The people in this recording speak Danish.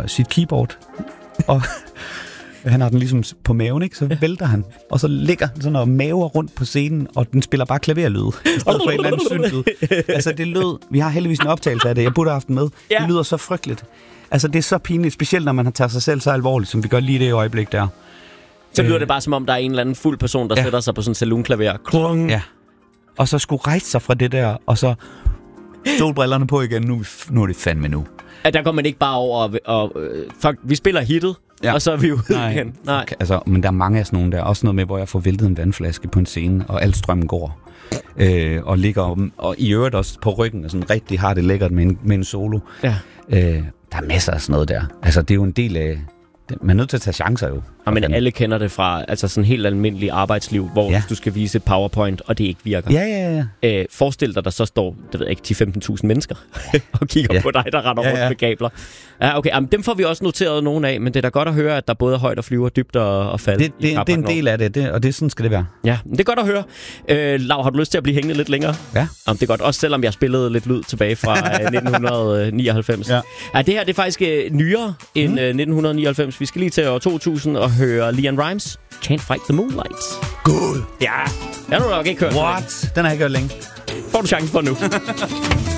sit keyboard, og han har den ligesom på maven, ikke? Så vælter han, og så ligger den sådan og maver rundt på scenen, og den spiller bare klaverlyd, i stedet for en eller anden syntlyd. Altså, det lød... Vi har heldigvis en optagelse af det, jeg burde have haft den med. Det lyder så frygteligt. Altså, det er så pinligt, specielt når man har taget sig selv så alvorligt, som vi gør lige det øjeblik der. Så lyder det bare, som om der er en eller anden fuld person, der sætter sig på sådan en saloonklaver. Klung. Ja. Og så skulle rejse sig fra det der, og så solbrillerne på igen. Nu er det fandme nu. At der går man ikke bare over og vi spiller hittet, og så er vi ude igen. Nej. Okay, altså, men der er mange af sådan nogle der. Også noget med, hvor jeg får væltet en vandflaske på en scene, og al strømmen går. Og ligger om, og i øvrigt også på ryggen, og sådan rigtig har det lækkert med en solo. Ja. Der er masser af sådan noget der. Altså, det er jo en del af... Man er nødt til at tage chancer jo. Ja, men alle kender det fra altså sådan helt almindelig arbejdsliv, hvor du skal vise et PowerPoint, og det ikke virker. Ja. Forestil dig, der så står, det ved jeg ikke, 10-15.000 mennesker og kigger på dig, der render rundt med kabler. Ja, okay. Jamen, dem får vi også noteret nogle af, men det er da godt at høre, at der både er højt og flyver, dybt og fald. Det er en del af det, og det sådan skal det være. Ja, det er godt at høre. Lau, har du lyst til at blive hængende lidt længere? Ja. Jamen, det er godt, også selvom jeg spillede lidt lyd tilbage fra 1999. Ja, det her det er faktisk nyere end 1999. Vi skal lige til år 2000 og høre Leon Rimes, Can't Fight the Moonlight. God. Ja, den har du nok ikke hørt. What? Den har jeg ikke hørt længe. Får du chancen for nu.